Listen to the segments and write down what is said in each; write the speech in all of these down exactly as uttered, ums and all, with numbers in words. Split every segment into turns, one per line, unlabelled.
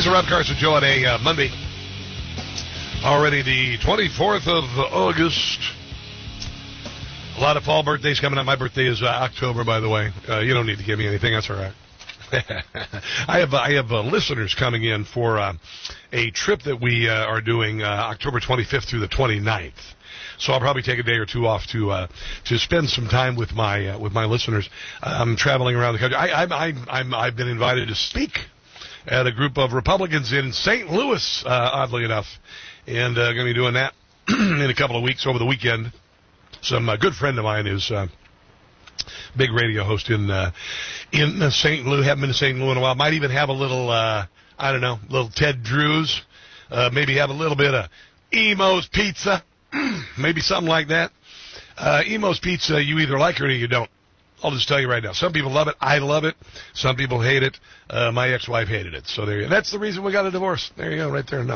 It's the Rob Carson Show on a uh, Monday. Already the twenty-fourth of August. A lot of fall birthdays coming up. My birthday is uh, October, by the way. Uh, you don't need to give me anything. That's all right. I have I have uh, listeners coming in for uh, a trip that we uh, are doing uh, October twenty-fifth through the twenty-ninth. So I'll probably take a day or two off to uh, to spend some time with my uh, with my listeners. I'm traveling around the country. I, I, I, I'm I've been invited to speak at a group of Republicans in Saint Louis, uh, oddly enough, and uh, going to be doing that in a couple of weeks over the weekend. Some uh, good friend of mine is uh, big radio host in uh, in uh, Saint Louis. Haven't been to Saint Louis in a while. Might even have a little uh, I don't know, little Ted Drews. Uh, maybe have a little bit of Emo's Pizza. Maybe something like that. Uh, Emo's Pizza, you either like it or you don't. I'll just tell you right now. Some people love it. I love it. Some people hate it. Uh, my ex-wife hated it. So there you go. That's the reason we got a divorce. There you go, right there. No.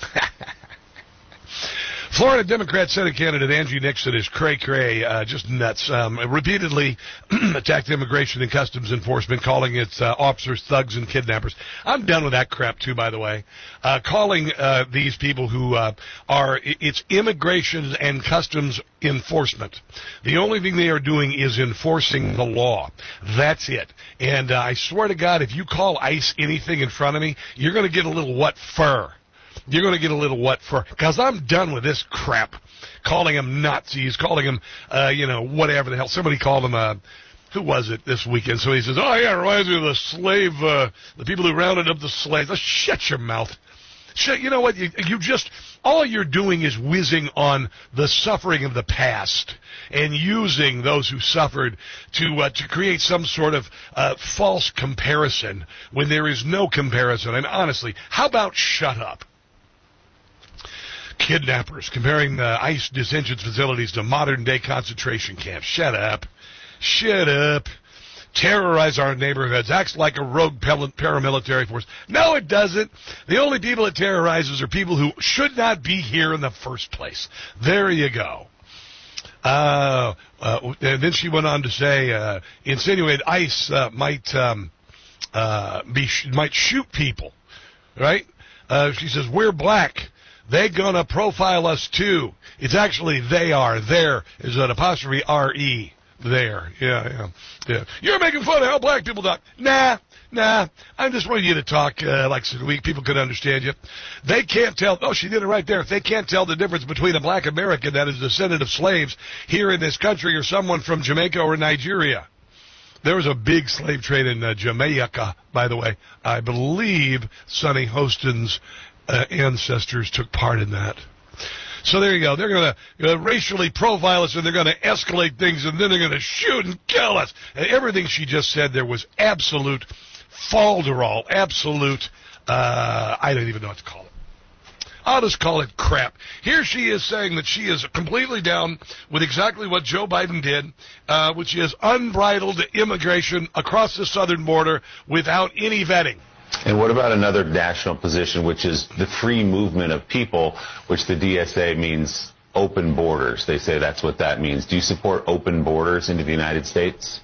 Florida Democrat Senate candidate Angie Nixon is cray-cray, uh, just nuts. Um, repeatedly attacked immigration and customs enforcement, calling its uh, officers thugs and kidnappers. I'm done with that crap, too, by the way. Uh, calling uh, these people who uh, are, it's immigration and customs enforcement. The only thing they are doing is enforcing the law. That's it. And uh, I swear to God, if you call ICE anything in front of me, you're going to get a little what fur. You're going to get a little what for, because I'm done with this crap. Calling them Nazis, calling them, uh, you know, whatever the hell. Somebody called them, uh, who was it this weekend? So he says, oh, yeah, it reminds me of the slave, uh, the people who rounded up the slaves. Oh, shut your mouth. Shut, you know what? You, you just, all you're doing is whizzing on the suffering of the past and using those who suffered to uh, to create some sort of uh, false comparison when there is no comparison. And honestly, how about shut up? Kidnappers, comparing uh, ICE detention facilities to modern-day concentration camps. Shut up. Shut up. Terrorize our neighborhoods. Acts like a rogue paramilitary force. No, it doesn't. The only people it terrorizes are people who should not be here in the first place. There you go. Uh, uh, and then she went on to say, uh, insinuate ICE uh, might um, uh, be might shoot people, right? Uh, she says, we're black. They're going to profile us, too. It's actually they are. There is an apostrophe R E. There. Yeah, yeah, yeah. You're making fun of how black people talk. Nah, nah. I just wanted you to talk uh, like so we people could understand you. They can't tell. Oh, she did it right there. They can't tell the difference between a black American that is a descendant of slaves here in this country or someone from Jamaica or Nigeria. There was a big slave trade in uh, Jamaica, by the way. I believe Sonny Hostin's Uh, ancestors took part in that. So there you go. They're going to uh, racially profile us, and they're going to escalate things, and then they're going to shoot and kill us. And everything she just said there was absolute falderall, absolute, uh, I don't even know what to call it. I'll just call it crap. Here she is saying that she is completely down with exactly what Joe Biden did, uh, which is unbridled immigration across the southern border without any vetting.
And what about another national position, which is the free movement of people, which the D S A means open borders? They say that's what that means. Do you support open borders into the United States?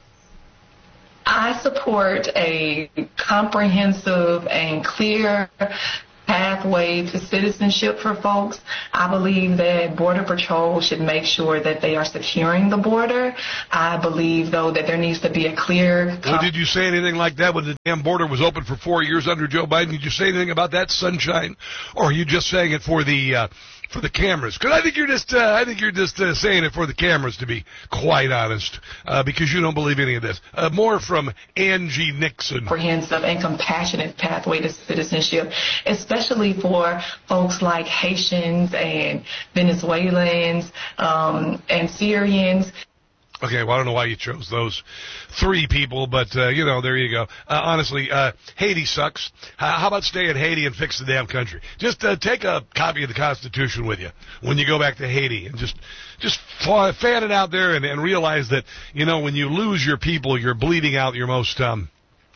I support a comprehensive and clear pathway to citizenship for folks. I believe that Border Patrol should make sure that they are securing the border. I believe, though, that there needs to be a clear...
Well, did you say anything like that when the damn border was open for four years under Joe Biden? Did you say anything about that, sunshine? Or are you just saying it for the... Uh, for the cameras? Because I think you're just, uh, I think you're just uh, saying it for the cameras, to be quite honest, uh, because you don't believe any of this. Uh, more from Angie Nixon.
Comprehensive and compassionate pathway to citizenship, especially for folks like Haitians and Venezuelans um, and Syrians.
Okay, well, I don't know why you chose those three people, but, uh, you know, there you go. Uh, honestly, uh, Haiti sucks. How, how about stay in Haiti and fix the damn country? Just uh, take a copy of the Constitution with you when you go back to Haiti and just just fan it out there and, and realize that, you know, when you lose your people, you're bleeding out your most um,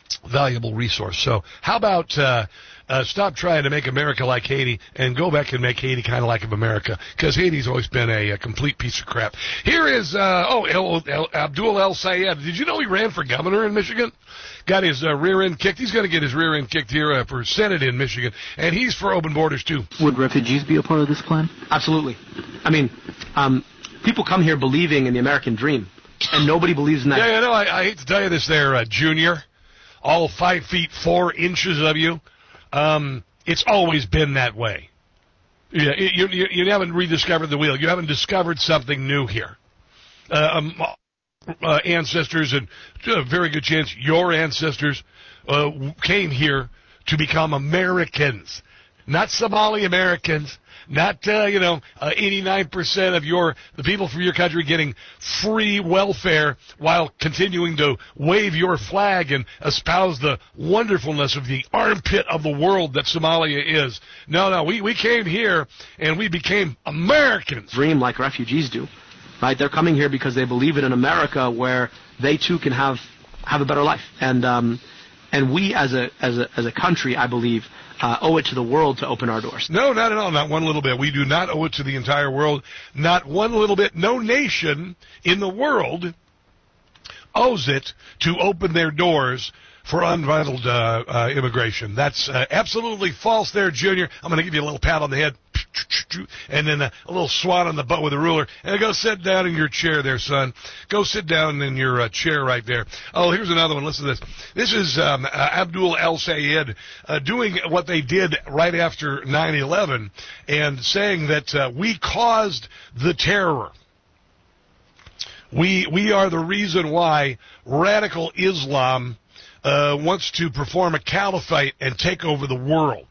valuable resource. So how about uh, uh, stop trying to make America like Haiti and go back and make Haiti kind of like America, because Haiti's always been a, a complete piece of crap. Here is, uh, oh, El, El, Abdul El Sayed. Did you know he ran for governor in Michigan? Got his uh, rear end kicked. He's going to get his rear end kicked here uh, for Senate in Michigan, and he's for open borders, too.
Would refugees be a part of this plan?
Absolutely. I mean, um, people come here believing in the American dream, and nobody believes in that.
Yeah, you know, I, I hate to tell you this there, uh, Junior. All five feet four inches of you. Um, it's always been that way. Yeah, you, you, you haven't rediscovered the wheel. You haven't discovered something new here. Uh, um, uh, ancestors, and a very good chance your ancestors uh, came here to become Americans, not Somali Americans. Not, uh, you know, uh, eighty-nine percent of your the people from your country getting free welfare while continuing to wave your flag and espouse the wonderfulness of the armpit of the world that Somalia is. No, no, we, we came here and we became Americans.
Dream like refugees do, right? They're coming here because they believe in an America where they too can have have a better life. And um, and we as a as a as a country, I believe, Uh, owe it to the world to open our doors.
No, not at all. Not one little bit. We do not owe it to the entire world. Not one little bit. No nation in the world owes it to open their doors for unbridled uh, uh, immigration. That's uh, absolutely false there, Junior. I'm going to give you a little pat on the head, and then a, a little swat on the butt with a ruler. And go sit down in your chair there, son. Go sit down in your uh, chair right there. Oh, here's another one. Listen to this. This is um, uh, Abdul El Sayed uh, doing what they did right after nine eleven and saying that uh, we caused the terror. We, we are the reason why radical Islam Uh, wants to perform a caliphate and take over the world.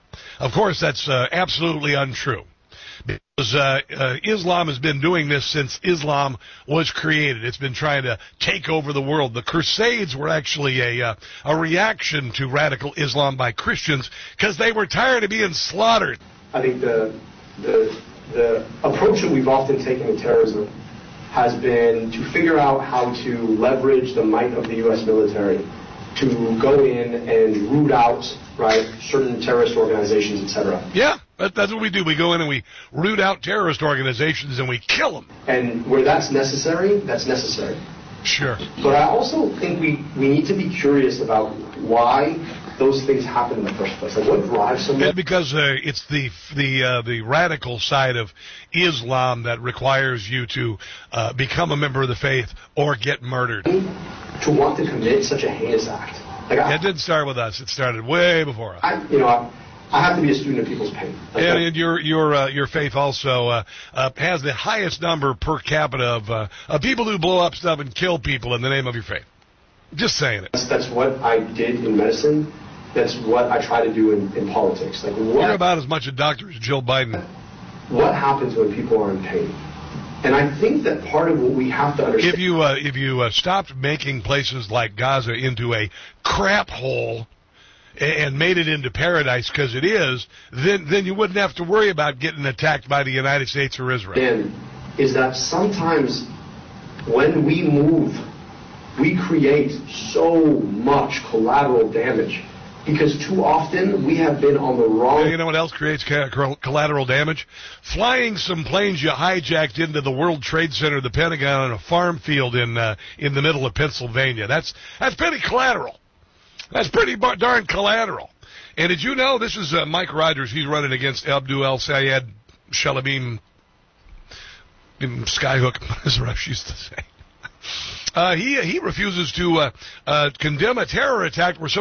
Of course, that's uh, absolutely untrue, because uh, uh, Islam has been doing this since Islam was created. It's been trying to take over the world. The Crusades were actually a uh, a reaction to radical Islam by Christians because they were tired of being slaughtered.
I think the the the approach that we've often taken to terrorism has been to figure out how to leverage the might of the U S military to go in and root out, right, certain terrorist organizations, et cetera.
Yeah, that, that's what we do. We go in and we root out terrorist organizations and we kill them.
And where that's necessary, that's necessary.
Sure.
But I also think we, we need to be curious about why those things happen in the first place. Like, what drives someone?
Yeah, because uh, it's the the uh, the radical side of Islam that requires you to uh, become a member of the faith or get murdered.
To want to commit such a heinous act. Like, I,
it didn't start with us. It started way before us.
I, you know, I, I have to be a student of people's pain. Like,
and, and your your uh, your faith also uh, uh, has the highest number per capita of, uh, of people who blow up stuff and kill people in the name of your faith. Just saying it.
That's, that's what I did in medicine. That's what I try to do in, in politics. Like, what,
You're about as much a doctor as Jill Biden.
What happens when people are in pain? And I think that part of what we have to understand...
If you, uh, if you uh, stopped making places like Gaza into a crap hole and made it into paradise, because it is, then, then you wouldn't have to worry about getting attacked by the United States or Israel.
And is that sometimes when we move, we create so much collateral damage. Because too often we have been on the wrong...
You know what else creates collateral damage? Flying some planes you hijacked into the World Trade Center, the Pentagon, on a farm field in uh, in the middle of Pennsylvania. That's that's pretty collateral. That's pretty bar- darn collateral. And did you know, this is uh, Mike Rogers. He's running against Abdul El Sayed Shalabim Skyhook, as Rush used to say. Uh, he he refuses to uh, uh, condemn a terror attack where some